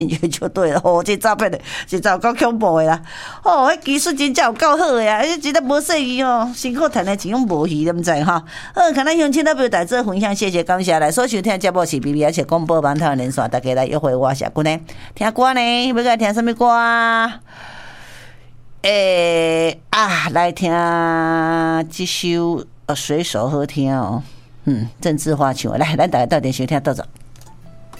就对了，这诈骗的，实在有够恐怖的啦！迄技术真正有够好的啊，真的无说伊哦，辛苦赚的钱拢无鱼，你毋知哈？看咱乡亲代表大做分享，谢谢感谢来所收听节目是 BBS 广播网台湾连线，大家来约会我社群呢，听歌呢，要来听什么歌？来听这首水手好听哦，郑智化唱的，来，咱大家到底收听到走。